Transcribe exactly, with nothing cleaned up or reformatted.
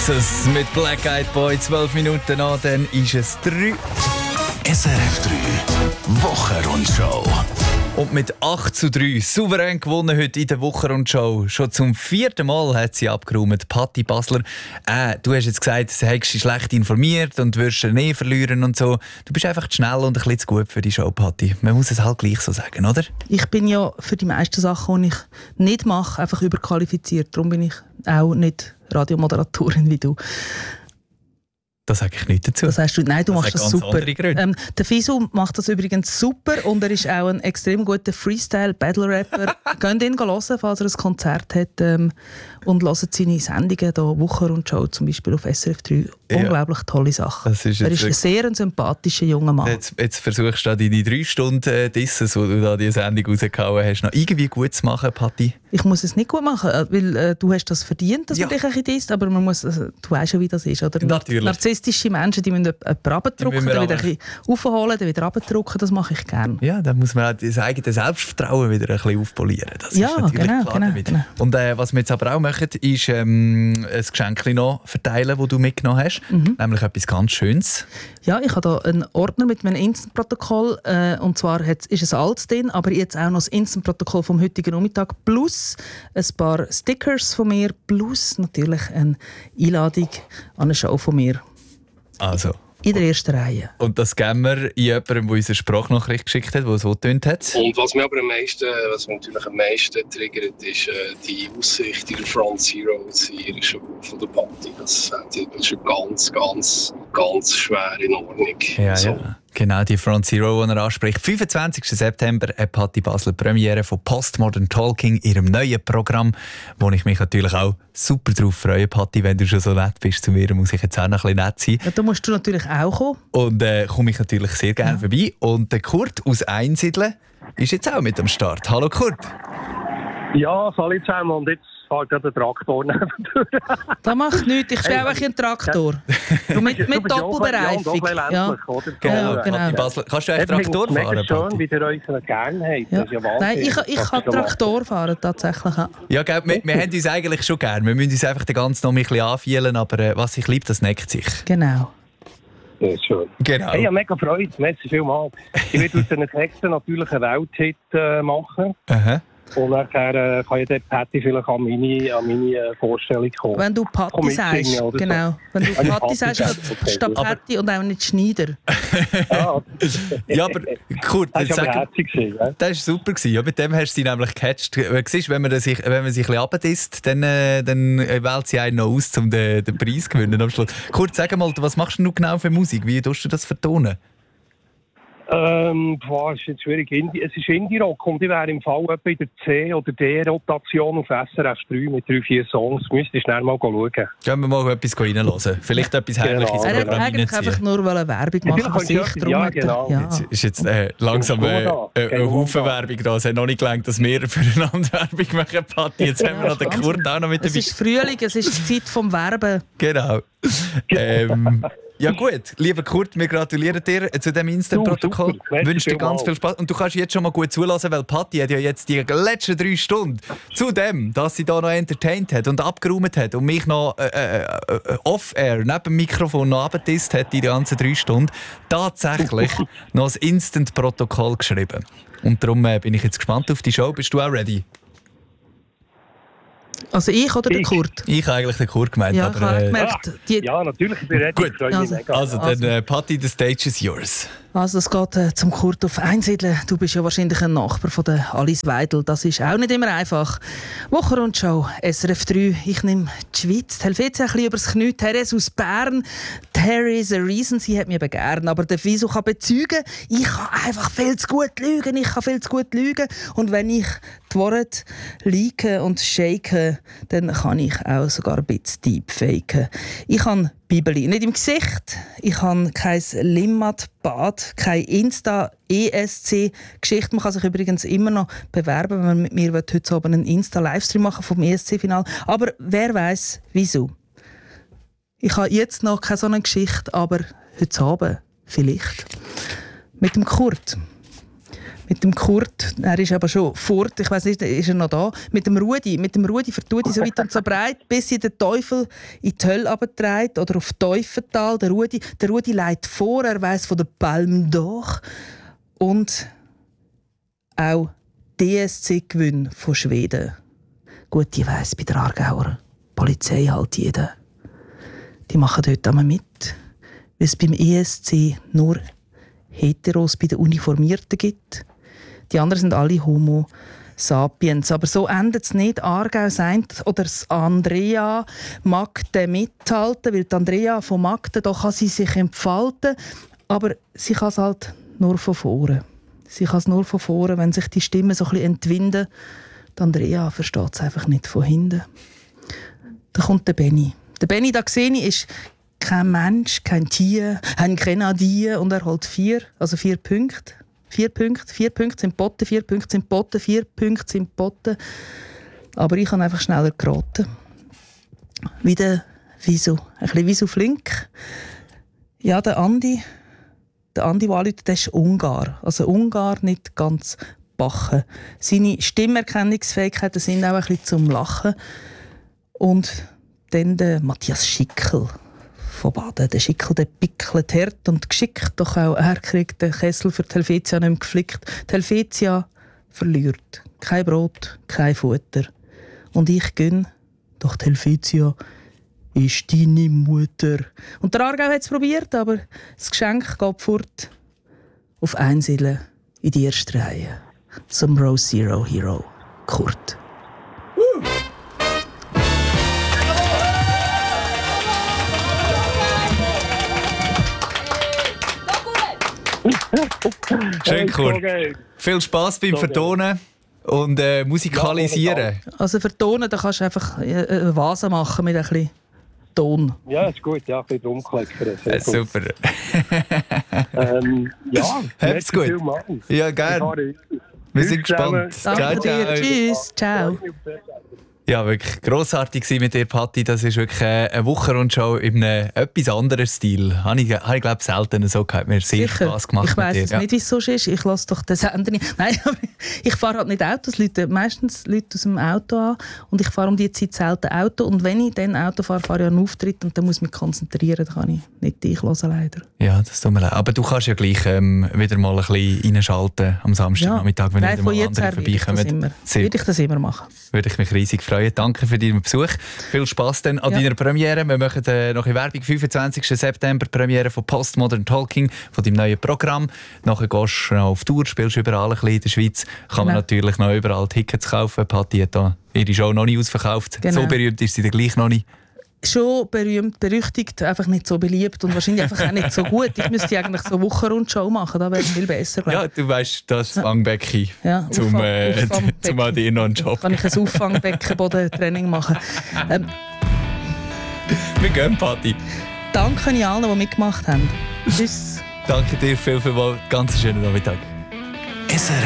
Texas mit Black Eyed Boy. zwölf Minuten an, dann ist es drei. S R F drei Wochenrundschau. Und mit acht zu drei souverän gewonnen heute in der Wochenrundschau. Schon zum vierten Mal hat sie abgeräumt, Patti Basler. Äh, du hast jetzt gesagt, du hättest dich schlecht informiert und würdest den nie verlieren und so. Du bist einfach zu schnell und ein bisschen zu gut für die Show, Patti. Man muss es halt gleich so sagen, oder? Ich bin ja für die meisten Sachen, die ich nicht mache, einfach überqualifiziert. Darum bin ich auch nicht Radiomoderatorin wie du. Da sage ich nichts dazu. Das heißt, nein, du das machst das super. Ähm, der Fisu macht das übrigens super und er ist auch ein extrem guter Freestyle-Battle-Rapper. Geht ihn hören, falls er ein Konzert hat. Ähm, und hört seine Sendungen, hier, Wochenrundschau zum Beispiel auf S R F drei. Ja. Unglaublich tolle Sache. Ist er ist ein sehr ein sympathischer junger Mann. Jetzt, jetzt versuchst du deine drei Stunden äh, Disses, wo du da die Sendung rausgehauen hast, noch irgendwie gut zu machen, Patti? Ich muss es nicht gut machen, weil äh, du hast das verdient, dass ja. man dich ein bisschen disst, aber man muss, also, du weißt ja, wie das ist. Oder? Natürlich. Narzisstische Menschen, die müssen jemanden runterdrücken, dann wieder ein bisschen aufholen, dann wieder runterdrücken, das mache ich gerne. Ja, dann muss man auch das eigene Selbstvertrauen wieder ein bisschen aufpolieren. Das ja, ist natürlich genau, klar genau, damit. genau. Und äh, was wir jetzt aber auch machen, ist ähm, ein Geschenk noch verteilen, das du mitgenommen hast. Mhm. Nämlich etwas ganz Schönes. Ja, ich habe hier einen Ordner mit meinem Instant-Protokoll. Äh, und zwar ist es alt drin, aber jetzt auch noch das Instant-Protokoll vom heutigen Nachmittag plus ein paar Stickers von mir plus natürlich eine Einladung an eine Show von mir. Also. In der ersten Reihe. Und das geben wir jemandem, der uns eine Sprachnachricht geschickt hat, die so getönt hat. Und was mich aber am meisten, was mich natürlich am meisten triggert, ist äh, die Aussicht in der Front Zero hier von der Patti. Das, das ist ganz, ganz, ganz schwer in Ordnung. Ja, so. ja. Genau, die Front Zero, die er anspricht. fünfundzwanzigsten September hat Patti Basler Premiere von Postmodern Talking, ihrem neuen Programm, wo ich mich natürlich auch super drauf freue, Patti. Wenn du schon so nett bist zu mir, muss ich jetzt auch noch ein bisschen nett sein. Ja, da musst du natürlich auch kommen. Und äh, komme ich natürlich sehr gerne ja. vorbei. Und der Kurt aus Einsiedeln ist jetzt auch mit am Start. Hallo Kurt. Ja, salut zusammen. Und jetzt fährt ja der Traktor neben. Das macht nichts, ich stehe einfach ein Traktor. Ja. Mit, mit Doppelbereifung. Ja, genau, genau. Basler. Kannst du echt Traktor fahren? Es ist mega schön, wie ihr euch gerne habt. Ja. Das ist ja Wahnsinn. Nein, ich, ich kann Traktor fahren, tatsächlich. Ja, gell, wir, wir haben uns eigentlich schon gerne. Wir müssen uns einfach den ganzen noch ein bisschen anfühlen, aber äh, was ich liebe, das neckt sich. Genau. Das ist schön. Genau. Hey, ich habe mega Freude. Merci vielmals. Ich werde aus diesen Texten natürlich einen Welthit äh, machen. Aha. Und nachher äh, kann ja der Patti vielleicht an meine, an meine äh, Vorstellung kommen. Wenn du Patti sagst, genau. So. Wenn du Patti sagst, okay, statt Patti und auch nicht Schneider. Ja, ja, aber Kurt, das war sag, gewesen, ja? Das war super. Ja, mit dem hast du sie nämlich gecatcht. Siehst, wenn man sich, wenn man sich ein bisschen runtertisst, dann, äh, dann wählt sie einen noch aus, um den, den Preis zu gewinnen am Schluss. Kurt, sag mal, was machst du genau für Musik? Wie tust du das vertonen? Ähm, boah, ist jetzt schwierig. Es ist Indie-Rock und ich wäre im Fall etwa in der C- oder D-Rotation auf S R F drei mit drei, vier Songs. Müsste ich schnell mal schauen. Gehen wir mal etwas reinhören. Vielleicht etwas Heimliches. Genau. Er wollte eigentlich einfach nur Werbung machen für sich. Drum ja, genau. Ja. Jetzt ist jetzt äh, langsam äh, äh, ein Haufen Werbung da. Es hat noch nicht gelangt, dass wir füreinander Werbung machen, Patti. Jetzt haben wir noch den Kurt auch noch mit dabei. Es ist Frühling, es ist die Zeit vom Werben. Genau. ähm, Ja gut, lieber Kurt, wir gratulieren dir zu dem Instant-Protokoll. Ich wünsche dir ganz viel Spaß. Und du kannst jetzt schon mal gut zulassen, weil Patti hat ja jetzt die letzten drei Stunden zu dem, dass sie da noch entertained hat und abgeräumt hat und mich noch äh, äh, off-air neben dem Mikrofon noch abgetisst hat die ganzen drei Stunden, tatsächlich noch das Instant-Protokoll geschrieben. Und darum äh, bin ich jetzt gespannt auf die Show. Bist du auch ready? Also ich oder der Kurt? Ich habe eigentlich den Kurt gemeint. Ja, aber, ich habe äh, gemerkt. Die... Ja, natürlich, ich bin ready. Gut. Also, also, dann äh, Patti, the stage is yours. Also es geht äh, zum Kurt auf Einsiedeln. Du bist ja wahrscheinlich ein Nachbar von der Alice Weidel. Das ist auch nicht immer einfach. Wochenrundschau, S R F drei. Ich nehme die Schweiz. Die Helvetia ein bisschen übers Knie. Therese aus Bern. There is a reason. Sie hat mich eben gern. Aber der Wieso kann bezeugen, ich kann einfach viel zu gut lügen. Ich kann viel zu gut lügen. Und wenn ich die Worte leaken und shaken, dann kann ich auch sogar ein bisschen deepfaken. Ich habe Bibeli nicht im Gesicht. Ich habe kein Limmat-Bad, kein Insta-E S C-Geschichte. Man kann sich übrigens immer noch bewerben, wenn man mit mir heute Abend einen Insta-Livestream machen vom E S C-Final. Aber wer weiß wieso? Ich habe jetzt noch keine so eine Geschichte, aber heute Abend vielleicht. Mit dem Kurt. mit dem Kurt, er ist aber schon fort, ich weiss nicht, ist er noch da? Mit dem Rudi, mit dem Rudi vertut ich so weit und so breit, bis sie den Teufel in die Hölle runterträgt oder auf Teufental. Der Rudi, der Rudi leitet vor, er weiss von der Palme d'Or und auch D S C-Gewinn von Schweden. Gut, ich weiss, bei der Aargauer Polizei halt jeder. Die machen dort einmal mit, weil es beim E S C nur Heteros bei den Uniformierten gibt. Die anderen sind alle Homo sapiens. Aber so endet es nicht. Aargau sagt, oder das Andrea Magde mithalten, weil die Andrea von Magde, da kann sie sich entfalten, aber sie kann es halt nur von vorne. Sie kann es nur von vorne, wenn sich die Stimmen so ein bisschen entwinden. Die Andrea versteht es einfach nicht von hinten. Da kommt der Benni. Der Benni, da sehe ich, ist kein Mensch, kein Tier, ein Grenadier und er holt vier, also vier Punkte. Vier Punkte, vier Punkte sind Potten, vier Punkte sind Potten, vier Punkte sind Potten. Aber ich habe einfach schneller geraten. Wie der Wieso, ein bisschen Wieso Flink. Ja, der Andi, der Andi, der anruft, der ist Ungar. Also Ungar nicht ganz bachen. Seine Stimmerkennungsfähigkeiten sind auch ein bisschen zum Lachen. Und dann der Matthias Schickel von Baden. Der Schickel, der pickelt hart und geschickt, doch auch er kriegt den Kessel für die Helvetia nicht mehr geflickt. Die Helvetia verliert. Kein Brot, kein Futter. Und ich gönn, doch die Helvetia ist deine Mutter. Und der Aargau hat es probiert, aber das Geschenk geht fort auf Einsiedeln in die erste Reihe. Zum Rose Zero Hero, Kurt. Schön, Kurt. Viel Spass beim Vertonen und äh, Musikalisieren. Also vertonen, da kannst du einfach eine Vase machen mit ein bisschen Ton. Ja, ist gut, ja, ein bisschen rumklickern. Äh, super. ähm, ja, hab's gut. Ja, gerne. Wir sind gespannt. Danke dir. Tschüss. Ciao. Ja, wirklich grossartig mit dir, Patti. Das ist wirklich eine Wochenrundshow in einem etwas anderen Stil. Habe ich, habe ich glaube selten so gehabt. Mir sehr Sicher. Spass gemacht. Ich weiss mit dir. es Ja. nicht, wie es so ist. Ich lasse doch den Sender nicht. Nein, aber ich fahre halt nicht Autos. Leute, meistens Leute aus dem Auto an. Und ich fahre um die Zeit selten Auto. Und wenn ich dann Auto fahre, fahre ich an einen Auftritt und dann muss ich mich konzentrieren. Dann kann ich nicht dich hören, leider. Ja, das tut mir leid. Aber du kannst ja gleich ähm, wieder mal ein bisschen reinschalten am Samstagnachmittag, ja. wenn Nein, wieder mal von andere jetzt her würde ich, das immer, würde ich das immer machen. Würde ich mich riesig freuen. Danke für deinen Besuch. Viel Spass dann an Ja. deiner Premiere. Wir machen äh, noch in Werbung. fünfundzwanzigsten September Premiere von Postmodern Talking, von deinem neuen Programm. Nachher gehst du noch auf Tour, spielst überall ein bisschen in der Schweiz. Kann man Genau. natürlich noch überall Tickets kaufen. Patti hat da ihre Show noch nicht ausverkauft. Genau. So berühmt ist sie dann gleich noch nicht. Schon berühmt, berüchtigt, einfach nicht so beliebt und wahrscheinlich einfach auch nicht so gut. Ich müsste eigentlich so eine Wochenrundshow machen, da wäre es viel besser. Glaub. Ja, du weißt, das Fangbecken Ja, zum, Auffang- äh, Auffangbecken. zum an dir noch einen Job. Kann ich ein Auffangbeckenbodentraining machen. Ähm, Wir gehen, Patti. danke an allen, die mitgemacht haben. Tschüss. Danke dir viel, viel mal. Ganz schönen Nachmittag. S R